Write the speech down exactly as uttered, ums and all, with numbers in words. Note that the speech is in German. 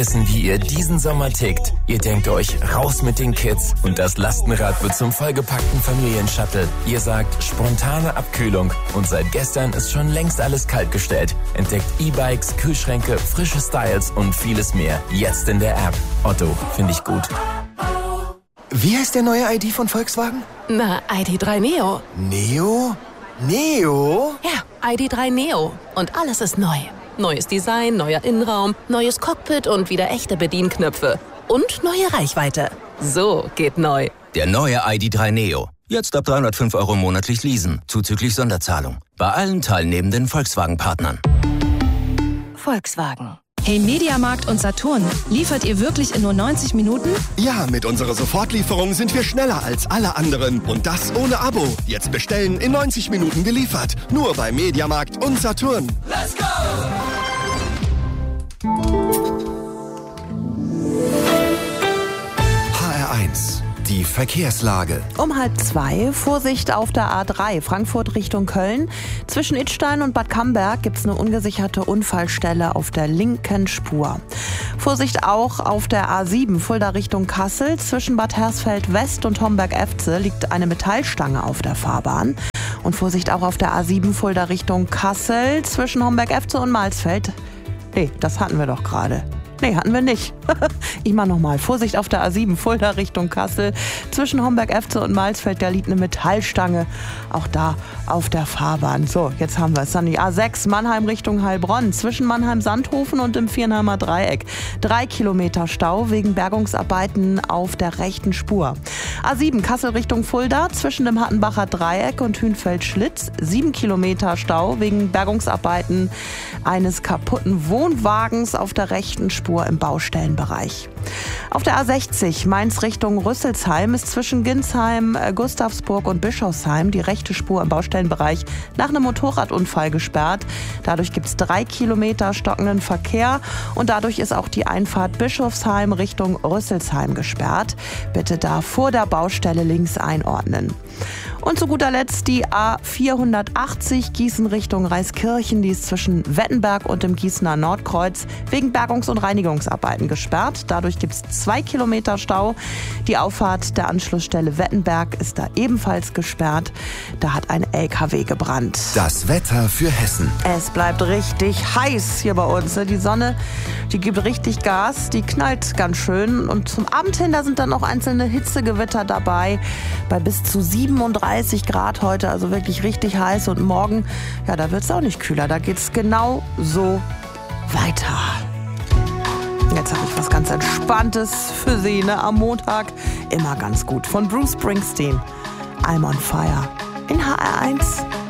Wissen, wie ihr diesen Sommer tickt. Ihr denkt euch, raus mit den Kids und das Lastenrad wird zum vollgepackten Familienshuttle. Ihr sagt, spontane Abkühlung und seit gestern ist schon längst alles kaltgestellt. Entdeckt E-Bikes, Kühlschränke, frische Styles und vieles mehr. Jetzt in der App. Otto, finde ich gut. Wie heißt der neue I D von Volkswagen? Na, I D drei Neo. Neo? Neo? Ja, I D drei Neo. Und alles ist neu. Neues Design, neuer Innenraum, neues Cockpit und wieder echte Bedienknöpfe. Und neue Reichweite. So geht neu. Der neue I D drei Neo. Jetzt ab dreihundertfünf Euro monatlich leasen, zuzüglich Sonderzahlung. Bei allen teilnehmenden Volkswagen-Partnern. Volkswagen. Hey Mediamarkt und Saturn, liefert ihr wirklich in nur neunzig Minuten? Ja, mit unserer Sofortlieferung sind wir schneller als alle anderen. Und das ohne Abo. Jetzt bestellen, in neunzig Minuten geliefert. Nur bei Mediamarkt und Saturn. Let's go! H R eins. Die Verkehrslage. Um halb zwei, Vorsicht auf der A drei, Frankfurt Richtung Köln. Zwischen Idstein und Bad Camberg gibt es eine ungesicherte Unfallstelle auf der linken Spur. Vorsicht auch auf der A sieben, Fulda Richtung Kassel. Zwischen Bad Hersfeld West und Homberg-Efze liegt eine Metallstange auf der Fahrbahn. Und Vorsicht auch auf der A sieben, Fulda Richtung Kassel. Zwischen Homberg-Efze und Malsfeld. Nee, das hatten wir doch gerade. Nee, hatten wir nicht. Ich mach nochmal. Vorsicht auf der A sieben, Fulda Richtung Kassel. Zwischen Homberg-Efze und Malsfeld, da liegt eine Metallstange. Auch da auf der Fahrbahn. So, jetzt haben wir es. Dann die A sechs, Mannheim Richtung Heilbronn. Zwischen Mannheim-Sandhofen und dem Viernheimer Dreieck. Drei Kilometer Stau wegen Bergungsarbeiten auf der rechten Spur. A sieben, Kassel Richtung Fulda. Zwischen dem Hattenbacher Dreieck und Hünfeld-Schlitz. Sieben Kilometer Stau wegen Bergungsarbeiten eines kaputten Wohnwagens auf der rechten Spur im Baustellenbereich. Auf der A sechzig, Mainz Richtung Rüsselsheim, ist zwischen Ginsheim, Gustavsburg und Bischofsheim die rechte Spur im Baustellenbereich nach einem Motorradunfall gesperrt. Dadurch gibt es drei Kilometer stockenden Verkehr und dadurch ist auch die Einfahrt Bischofsheim Richtung Rüsselsheim gesperrt. Bitte da vor der Baustelle links einordnen. Und zu guter Letzt die A vierhundertachtzig, Gießen Richtung Reiskirchen. Die ist zwischen Wettenberg und dem Gießener Nordkreuz wegen Bergungs- und Reinigungsarbeiten gesperrt. Dadurch gibt es zwei Kilometer Stau. Die Auffahrt der Anschlussstelle Wettenberg ist da ebenfalls gesperrt. Da hat ein L K W gebrannt. Das Wetter für Hessen. Es bleibt richtig heiß hier bei uns. Die Sonne, die gibt richtig Gas, die knallt ganz schön. Und zum Abend hin, da sind dann noch einzelne Hitzegewitter dabei. Bei bis zu siebenunddreißig Grad heute, also wirklich richtig heiß. Und morgen, ja, da wird es auch nicht kühler. Da geht es genau so weiter. Jetzt habe ich was ganz Entspanntes für Sie, ne? Am Montag immer ganz gut. Von Bruce Springsteen. I'm on Fire. In H R eins.